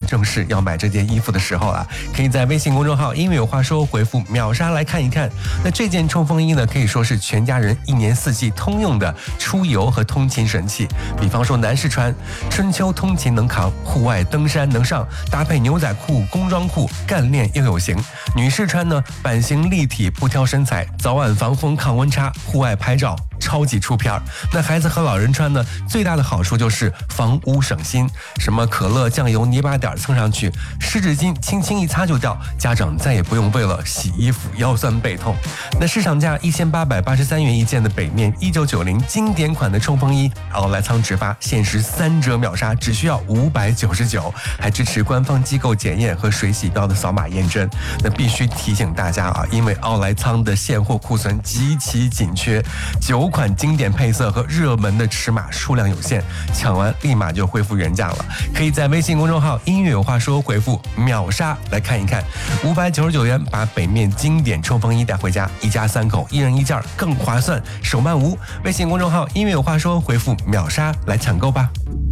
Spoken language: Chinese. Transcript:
正是要买这件衣服的时候了。可以在微信公众号音乐有话说回复秒杀来看一看。那这件冲锋衣呢，可以说是全家人一年四季通用的出游和通勤神器。比方说男士穿，春秋通勤能扛，户外登山能上，搭配牛仔裤、工装裤，干练又有型。女士穿呢，版型立体，不挑身材，早晚防风抗温差，户外拍照超级出片儿。那孩子和老人穿呢，最大的好处就是防污省心，什么可乐、酱油、泥巴点蹭上去，湿纸巾轻轻一擦就掉，家长再也不用为了洗衣服腰酸背痛。那市场价1883元一件的北面1990经典款的冲锋衣，奥莱仓直发，限时3折秒杀，只需要599，还支持官方机构检验和水洗标的扫码验证。那必须提醒大家啊，因为奥莱仓的现货库存极其紧缺，9款经典配色和热门的尺码数量有限，抢完立马就恢复原价了。可以在微信公众号音乐有话说回复秒杀来看一看，599元把北面经典冲锋衣带回家，一家3口1人1件更划算，手慢无。微信公众号音乐有话说回复秒杀来抢购吧。